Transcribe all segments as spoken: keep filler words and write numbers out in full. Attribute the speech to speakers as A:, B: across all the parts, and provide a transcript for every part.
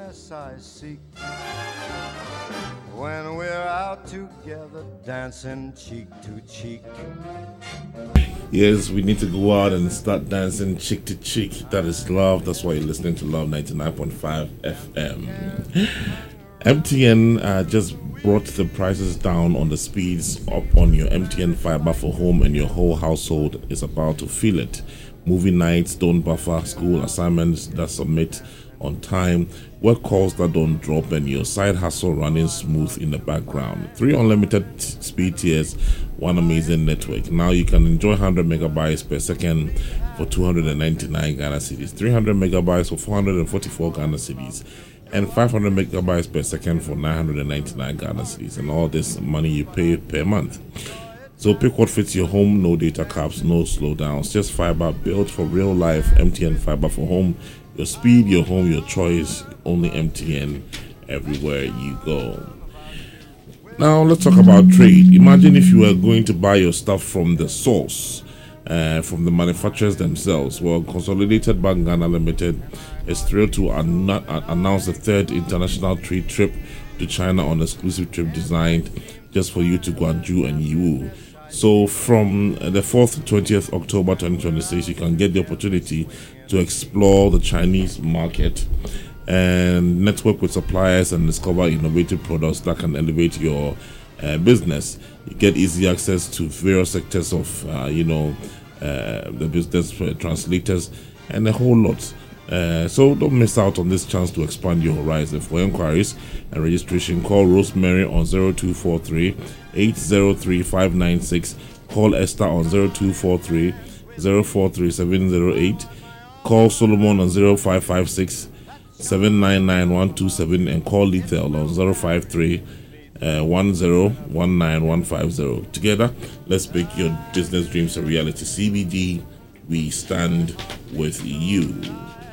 A: happiness I seek. When we're out together, dancing cheek to cheek.
B: Yes, we need to go out and start dancing cheek to cheek. That is love. That's why you're listening to Love ninety-nine point five F M. M T N uh, just brought the prices down on the speeds up on your M T N fiber for home, and your whole household is about to feel it. Movie nights don't buffer, school assignments that submit on time, work calls that don't drop, and your side hustle running smooth in the background. Three unlimited speed tiers, one amazing network. Now you can enjoy one hundred megabytes per second for two hundred ninety-nine Ghana cedis, three hundred megabytes for four hundred forty-four Ghana cedis, and five hundred megabytes per second for nine hundred ninety-nine Ghana cedis, and all this money you pay per month. So pick what fits your home. No data caps, no slowdowns, just fiber built for real life. M T N fiber for home. Your speed, your home, your choice. Only M T N everywhere you go. Now let's talk about trade. Imagine if you were going to buy your stuff from the source, uh, from the manufacturers themselves. Well, Consolidated Bank Ghana Limited is thrilled to an- announce the third international trade trip to China on an exclusive trip designed just for you to Guangzhou and Yiwu. So from the fourth to twentieth October twenty twenty-six, you can get the opportunity to explore the Chinese market and network with suppliers and discover innovative products that can elevate your uh, business. You get easy access to various sectors of, uh, you know, uh, the business, uh, translators, and a whole lot. Uh, so don't miss out on this chance to expand your horizon. For inquiries and registration, call Rosemary on zero two four three, eight zero three, five nine six. Call Esther on zero two four three, zero four three seven zero eight. Call Solomon on zero five five six, seven nine nine one two seven, and call Lethal on zero five three, one zero one nine one five zero. Together, let's make your business dreams a reality. C B D, we stand with you.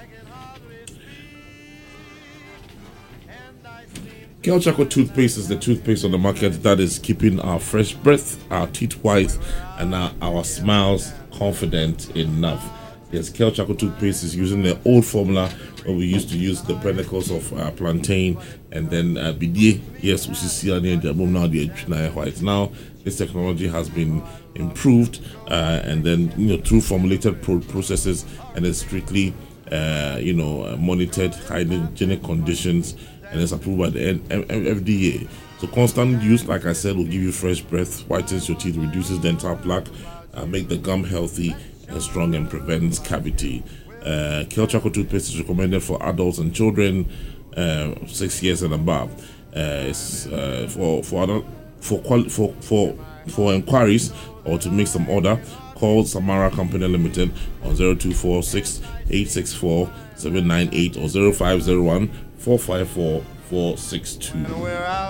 B: Kel Chaco toothpaste is the toothpaste on the market that is keeping our fresh breath, our teeth white, and our, our smiles confident enough. Yes, Kel Chaco toothpaste is using the old formula where we used to use the penicles of uh, plantain and then uh, bidye. Yes, we see the now the white. Now this technology has been improved uh, and then you know through formulated pro- processes and it's strictly uh, you know monitored hygienic conditions. And it's approved by the F D A. So constant use, like I said, will give you fresh breath, whitens your teeth, reduces dental plaque, uh, make the gum healthy and strong, and prevents cavity. Uh, Kel Chaco toothpaste is recommended for adults and children uh, six years and above. Uh, it's uh, for for adult, for quali- for for for inquiries or to make some order. Call Samara Company Limited on zero two four six, eight six four, seven nine eight or zero five zero one, four five four, four six two.